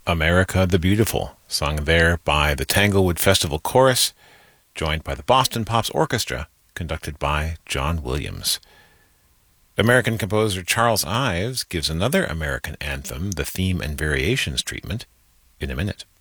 America the Beautiful, sung there by the Tanglewood Festival Chorus, joined by the Boston Pops Orchestra, conducted by John Williams. American composer Charles Ives gives another American anthem the theme and variations treatment in a minute.